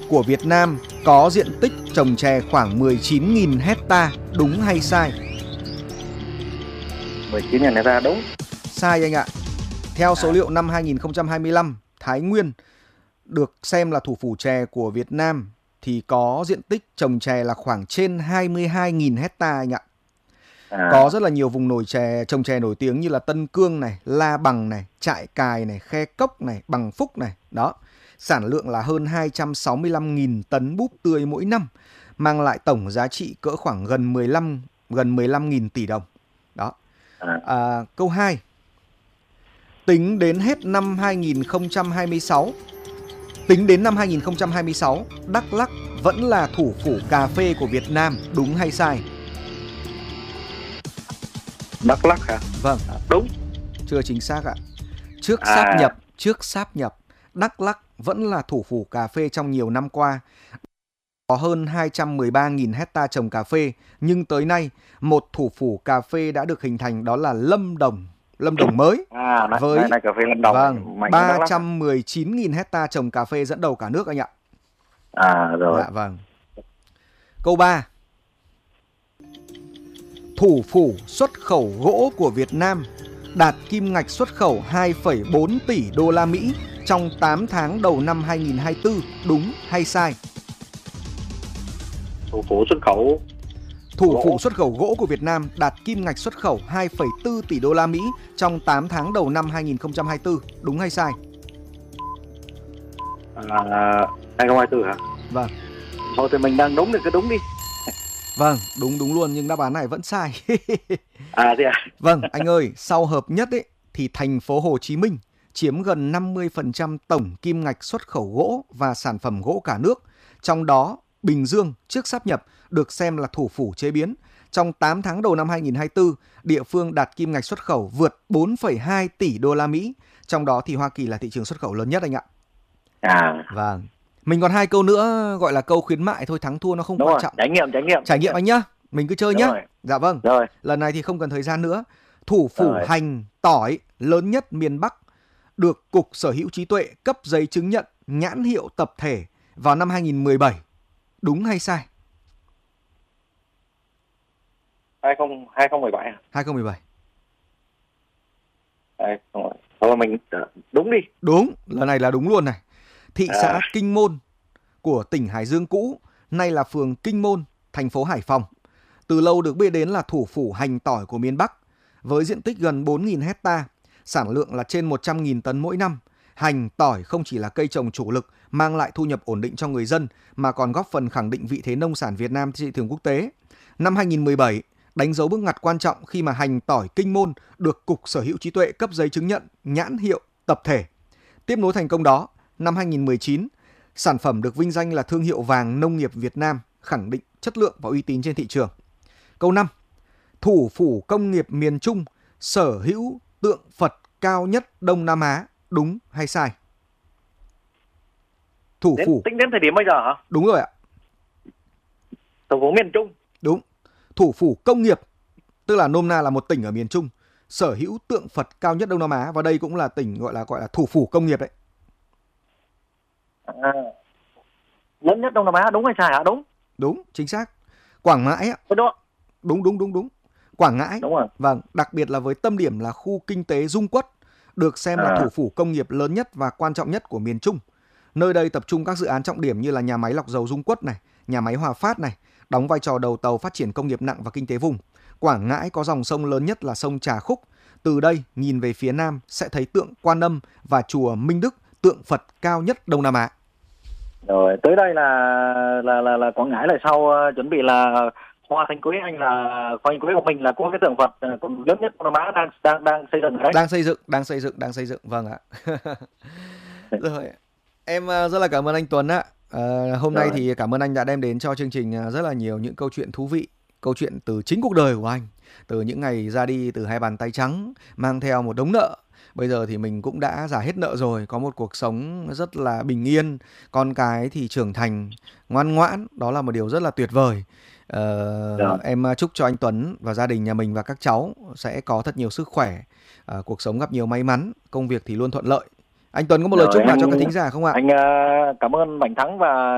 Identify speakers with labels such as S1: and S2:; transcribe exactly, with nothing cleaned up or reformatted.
S1: của Việt Nam có diện tích trồng chè khoảng mười chín nghìn hecta, đúng hay sai?
S2: mười chín nghìn hecta đúng.
S1: Sai anh ạ. Theo số liệu năm hai nghìn không trăm hai mươi lăm, Thái Nguyên được xem là thủ phủ chè của Việt Nam thì có diện tích trồng chè là khoảng trên hai mươi hai nghìn hecta anh ạ.
S2: À.
S1: Có rất là nhiều vùng nổi chè, trồng chè nổi tiếng như là Tân Cương này, La Bằng này, Trại Cài này, Khe Cốc này, Bằng Phúc này. Đó. Sản lượng là hơn hai trăm sáu mươi lăm nghìn tấn búp tươi mỗi năm, mang lại tổng giá trị cỡ khoảng gần mười lăm gần mười lăm nghìn tỷ đồng. Đó. À, câu hai. Tính đến hết năm hai nghìn không trăm hai mươi sáu, tính đến năm hai nghìn không trăm hai mươi sáu, Đắk Lắk vẫn là thủ phủ cà phê của Việt Nam, đúng hay sai?
S2: Đắk Lắk hả?
S1: Vâng.
S2: Đúng.
S1: Chưa chính xác ạ. Trước
S2: À.
S1: sáp nhập, trước sáp nhập, Đắk Lắk vẫn là thủ phủ cà phê trong nhiều năm qua. Có hơn hai trăm mười ba nghìn hecta trồng cà phê, nhưng tới nay một thủ phủ cà phê đã được hình thành, đó là Lâm Đồng. Lâm Đồng mới
S2: À, này,
S1: với
S2: này, này, cà phê Lâm Đồng.
S1: Vâng, ba trăm mười chín nghìn hecta trồng cà phê dẫn đầu cả nước anh ạ.
S2: À rồi.
S1: Dạ vâng. Câu ba. Thủ phủ xuất khẩu gỗ của Việt Nam đạt kim ngạch xuất khẩu hai phẩy bốn tỷ đô la Mỹ trong tám tháng đầu năm hai nghìn không trăm hai mươi tư, đúng hay sai?
S2: Thủ phủ xuất khẩu
S1: Thủ
S2: gỗ.
S1: phủ xuất khẩu gỗ của Việt Nam đạt kim ngạch xuất khẩu hai phẩy bốn tỷ đô la Mỹ trong tám tháng đầu năm hai nghìn không trăm hai mươi tư, đúng hay sai?
S2: À, hai không hai tư hả?
S1: Vâng.
S2: Thôi thì mình đang đúng thì cứ đúng đi.
S1: Vâng, đúng đúng luôn, nhưng đáp án này vẫn sai.
S2: À thế à?
S1: Vâng, anh ơi, sau hợp nhất ấy thì thành phố Hồ Chí Minh chiếm gần năm mươi phần trăm tổng kim ngạch xuất khẩu gỗ và sản phẩm gỗ cả nước. Trong đó, Bình Dương trước sáp nhập được xem là thủ phủ chế biến. Trong tám tháng đầu năm hai nghìn không trăm hai mươi tư, địa phương đạt kim ngạch xuất khẩu vượt bốn phẩy hai tỷ đô la Mỹ. Trong đó thì Hoa Kỳ là thị trường xuất khẩu lớn nhất anh ạ.
S2: À.
S1: Vâng. Mình còn hai câu nữa gọi là câu khuyến mại thôi, thắng thua nó không
S2: Đúng
S1: quan
S2: rồi.
S1: trọng.
S2: Trải nghiệm, trải nghiệm.
S1: Trải nghiệm anh nhá. Mình cứ chơi nhá.
S2: Rồi.
S1: Dạ vâng.
S2: Rồi.
S1: Lần này thì không cần thời gian nữa. Thủ phủ
S2: Rồi.
S1: hành tỏi lớn nhất miền Bắc được Cục Sở hữu trí tuệ cấp giấy chứng nhận nhãn hiệu tập thể vào năm hai nghìn không trăm mười bảy. Đúng hay sai?
S2: hai không hai không một bảy à?
S1: hai không một bảy.
S2: hai không một bảy. Thôi mình đúng đi.
S1: Đúng, lần này là đúng luôn này. Thị
S2: À.
S1: xã Kinh Môn của tỉnh Hải Dương cũ, nay là phường Kinh Môn, thành phố Hải Phòng, từ lâu được biết đến là thủ phủ hành tỏi của miền Bắc. Với diện tích gần bốn nghìn hecta, sản lượng là trên một trăm nghìn tấn mỗi năm. Hành tỏi không chỉ là cây trồng chủ lực mang lại thu nhập ổn định cho người dân, mà còn góp phần khẳng định vị thế nông sản Việt Nam trên thị trường quốc tế. Năm hai nghìn không trăm mười bảy đánh dấu bước ngoặt quan trọng khi mà hành tỏi Kinh Môn được Cục Sở hữu trí tuệ cấp giấy chứng nhận nhãn hiệu tập thể. Tiếp nối thành công đó, năm hai nghìn không trăm mười chín, sản phẩm được vinh danh là thương hiệu vàng nông nghiệp Việt Nam, khẳng định chất lượng và uy tín trên thị trường. Câu năm. Thủ phủ công nghiệp miền Trung sở hữu tượng Phật cao nhất Đông Nam Á, đúng hay sai? Thủ
S2: Đến,
S1: phủ.
S2: tính đến thời điểm bây giờ hả?
S1: Đúng rồi ạ.
S2: Thủ phủ miền Trung.
S1: Đúng. Thủ phủ công nghiệp, tức là nôm na là một tỉnh ở miền Trung, sở hữu tượng Phật cao nhất Đông Nam Á, và đây cũng là tỉnh gọi là gọi là thủ phủ công nghiệp đấy.
S2: À, lớn nhất Đông Nam Á, đúng hay sai hả? Đúng.
S1: Đúng, chính xác. Quảng Ngãi ạ.
S2: Đúng.
S1: Đúng đúng đúng đúng. Quảng Ngãi.
S2: Đúng rồi.
S1: Vâng, đặc biệt là với tâm điểm là khu kinh tế Dung Quất, được xem là
S2: À.
S1: thủ phủ công nghiệp lớn nhất và quan trọng nhất của miền Trung. Nơi đây tập trung các dự án trọng điểm như là nhà máy lọc dầu Dung Quất này, nhà máy Hòa Phát này, đóng vai trò đầu tàu phát triển công nghiệp nặng và kinh tế vùng. Quảng Ngãi có dòng sông lớn nhất là sông Trà Khúc. Từ đây nhìn về phía nam sẽ thấy tượng Quan Âm và chùa Minh Đức, tượng Phật cao nhất Đông Nam Á.
S2: Rồi, tới đây là là là, là Quảng Ngãi lại sau uh, chuẩn bị là Hoa Thanh Quế, anh là Hoa Thanh Quế của mình là có cái tượng Phật uh, lớn nhất Đông Nam Á đang đang đang xây dựng đấy.
S1: Đang xây dựng, đang xây dựng, đang xây dựng, vâng ạ. Rồi, em uh, rất là cảm ơn anh Tuấn ạ. Uh, hôm
S2: Rồi.
S1: nay thì cảm ơn anh đã đem đến cho chương trình uh, rất là nhiều những câu chuyện thú vị, câu chuyện từ chính cuộc đời của anh, từ những ngày ra đi từ hai bàn tay trắng, mang theo một đống nợ. Bây giờ thì mình cũng đã trả hết nợ rồi, có một cuộc sống rất là bình yên, con cái thì trưởng thành, ngoan ngoãn, đó là một điều rất là tuyệt vời. Uh, em chúc cho anh Tuấn và gia đình nhà mình và các cháu sẽ có thật nhiều sức khỏe, uh, cuộc sống gặp nhiều may mắn, công việc thì luôn thuận lợi. Anh Tuấn có một
S2: Rồi,
S1: lời chúc nào
S2: anh,
S1: cho các thính giả không ạ?
S2: Anh uh, cảm ơn Mạnh Thắng và